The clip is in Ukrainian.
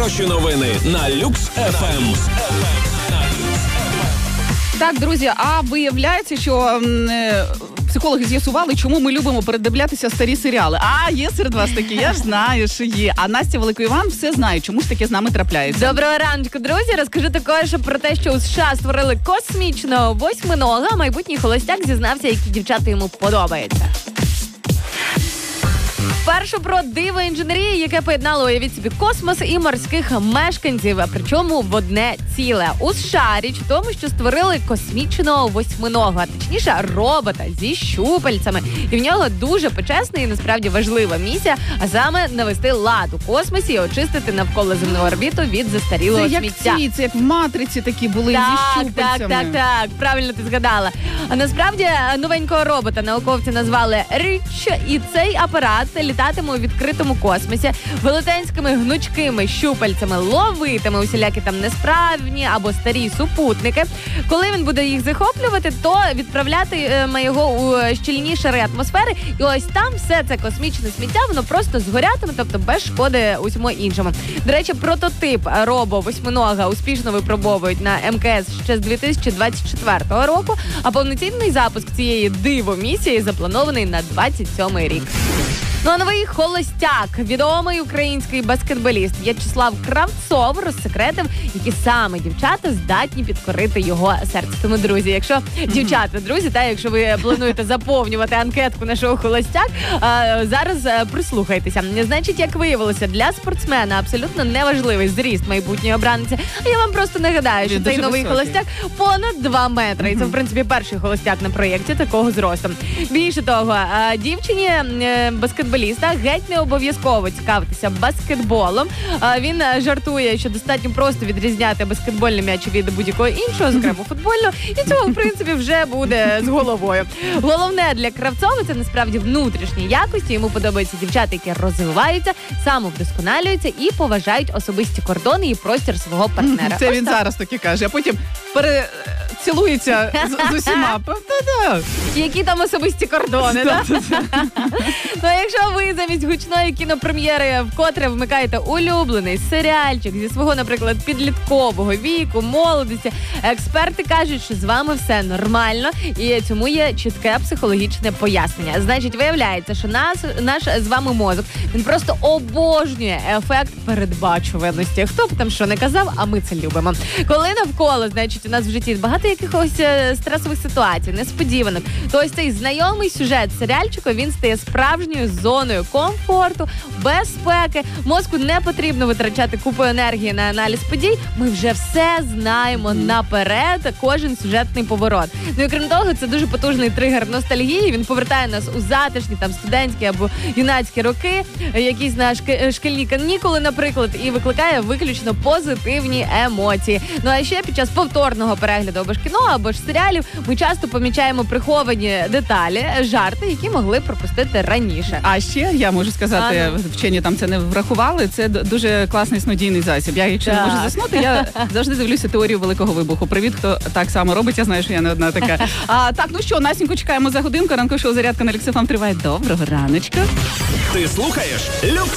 Хороші новини на Люкс FM. Так, друзі, а виявляється, що психологи з'ясували, чому ми любимо передивлятися старі серіали. А, є серед вас такі, я ж знаю, що є. А Настя Великоїван все знає, чому ж таке з нами трапляється. Доброго раночку, друзі. Розкажу також про те, що у США створили космічного восьминога. Майбутній холостяк зізнався, які дівчата йому подобаються. Перше про диво інженерії, яке поєднало, уявіть собі, космос і морських мешканців, причому в одне ціле. У США річ в тому, що створили космічного восьминога, точніше робота зі щупальцями. І в нього дуже почесна і насправді важлива місія, а саме навести лад у космосі і очистити навколоземну орбіту від застарілого сміття. Це як в «Матриці» такі були зі щупальцями. Так, правильно ти згадала. А насправді новенького робота науковці назвали «Річ», і цей апарат літатиме у відкритому космосі, велетенськими гнучкими щупальцями ловитиме усілякі там несправні або старі супутники. Коли він буде їх захоплювати, то відправлятиме його у щільні шари атмосфери, і ось там все це космічне сміття, воно просто згорятиме, тобто без шкоди усьому іншому. До речі, прототип робо-восьминога успішно випробовують на МКС ще з 2024 року, а повноцінний запуск цієї диво-місії запланований на 27-й рік. Ну а новий холостяк, відомий український баскетболіст В'ячеслав Кравцов розсекретив, які саме дівчата здатні підкорити його серце. Тому, друзі, якщо дівчата, якщо ви плануєте заповнювати анкетку нашого холостяк, зараз прислухайтеся. Значить, як виявилося, для спортсмена абсолютно неважливий зріст майбутньої обраниці. А я вам просто нагадаю, що цей новий холостяк понад 2 метри. І це, в принципі, перший холостяк на проєкті такого зросту. Більше того, дівчині баскетболіста геть не обов'язково цікавитися баскетболом. Він жартує, що достатньо просто відрізняти баскетбольний м'яч від будь-якого іншого, зокрема футбольного, і цього, в принципі, вже буде з головою. Головне для Кравцова – це насправді внутрішні якості. Йому подобаються дівчата, які розвиваються, самовдосконалюються і поважають особисті кордони і простір свого партнера. Це він зараз таки каже, а потім цілується з усіма. Які там особисті кордони, так? Ну, якщо ви замість гучної кінопрем'єри вкотре вмикаєте улюблений серіальчик зі свого, наприклад, підліткового віку, молодості, експерти кажуть, що з вами все нормально, і цьому є чітке психологічне пояснення. Значить, виявляється, що наш з вами мозок, він просто обожнює ефект передбачуваності. Хто б там що не казав, а ми це любимо. Коли навколо, значить, у нас в житті багато якихось стресових ситуацій, несподіванок, то ось цей знайомий сюжет серіальчику, він стає справжньою зоною комфорту, безпеки. Мозку не потрібно витрачати купу енергії на аналіз подій. Ми вже все знаємо наперед, кожен сюжетний поворот. Ну і крім того, це дуже потужний тригер ностальгії. Він повертає нас у затишні там студентські або юнацькі роки, якісь на шкільні канікули, наприклад, і викликає виключно позитивні емоції. Ну а ще під час повторного перегляду або ж кіно, або ж серіалів ми часто помічаємо приховані деталі, жарти, які могли пропустити раніше. А ще я можу сказати, вчені там це не врахували, це дуже класний снодійний засіб. Я, якщо не можу заснути, я завжди дивлюся теорію Великого вибуху. Привіт, хто так само робить, я знаю, що я не одна така. Так, ну що, Настеньку, чекаємо за годинку, ранкове шоу «Зарядка» на Люкс FM триває. Доброго раночка. Ти слухаєш Люкс